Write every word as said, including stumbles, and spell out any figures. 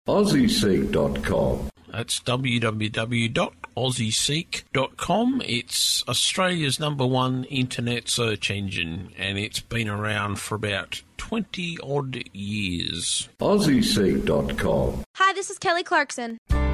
Aussie Seek dot com. That's w w w dot aussie seek dot com. It's Australia's number one internet search engine, and it's been around for about twenty odd years. Aussie Seek dot com. Hi, this is Kelly Clarkson.